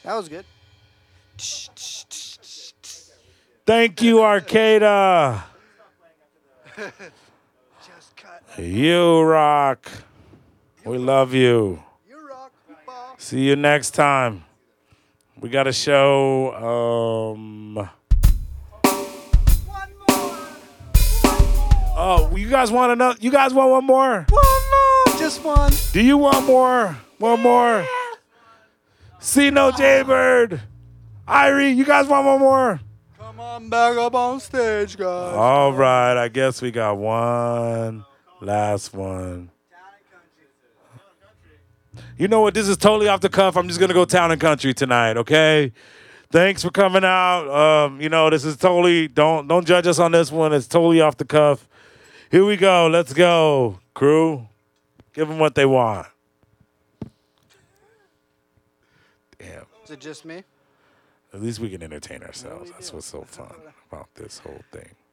That was good. Thank you, Arcada. Just cut. You rock. We love you. You rock, Hoopa. See you next time. We got a show. Oh, you guys want another? You guys want one more? One more. Just one. Do you want more? One more. See no Jaybird. Irie, you guys want one more? Come on back up on stage, guys. All right, I guess we got one last one. You know what? This is totally off the cuff. I'm just gonna go town and country tonight, okay? Thanks for coming out. This is totally don't judge us on this one. It's totally off the cuff. Here we go. Let's go, crew. Give them what they want. Damn. Is it just me? At least we can entertain ourselves. That's what's so fun about this whole thing.